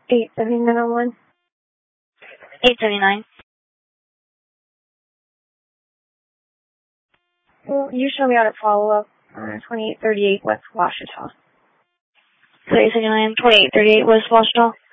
87901. 879. Well, you show me how to follow up on 2838 West Washita. So 879, 2838 West Washita.